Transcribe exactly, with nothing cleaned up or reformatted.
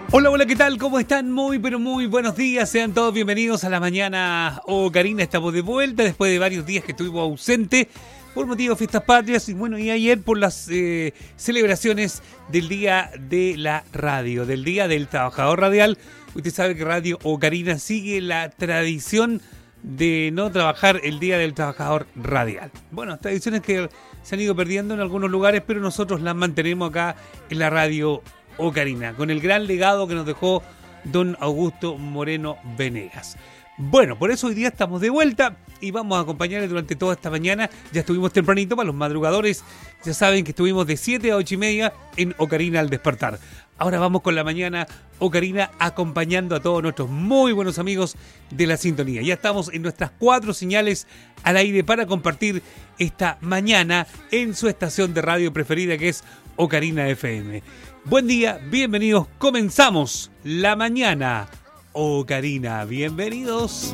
Hola, hola, ¿qué tal? ¿Cómo están? Muy, pero muy buenos días. Sean todos bienvenidos a la mañana Ocarina. Estamos de vuelta después de varios días que estuvimos ausentes por motivo de fiestas patrias y bueno, y ayer por las eh, celebraciones del Día de la Radio, del Día del Trabajador Radial. Usted sabe que Radio Ocarina sigue la tradición de no trabajar el Día del Trabajador Radial. Bueno, tradiciones que se han ido perdiendo en algunos lugares, pero nosotros las mantenemos acá en la Radio Ocarina, con el gran legado que nos dejó don Augusto Moreno Venegas. Bueno, por eso hoy día estamos de vuelta y vamos a acompañarles durante toda esta mañana. Ya estuvimos tempranito para los madrugadores. Ya saben que estuvimos de siete a ocho y media en Ocarina al despertar. Ahora vamos con la mañana Ocarina acompañando a todos nuestros muy buenos amigos de la sintonía. Ya estamos en nuestras cuatro señales al aire para compartir esta mañana en su estación de radio preferida, que es Ocarina F M. Buen día, bienvenidos. Comenzamos la mañana Ocarina. Bienvenidos.